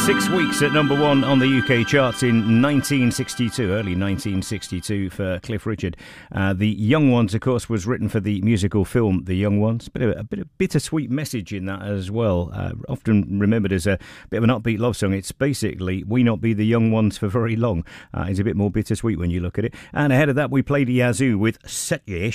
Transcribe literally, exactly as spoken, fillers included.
Six weeks at number one on the U K charts in nineteen sixty-two, early nineteen sixty-two for Cliff Richard. Uh, the Young Ones, of course, was written for the musical film The Young Ones. Bit of, a bit of bittersweet message in that as well. Uh, often remembered as a bit of an upbeat love song. It's basically We Not Be the Young Ones for Very Long. Uh, it's a bit more bittersweet when you look at it. And ahead of that, we played Yazoo with Set Ye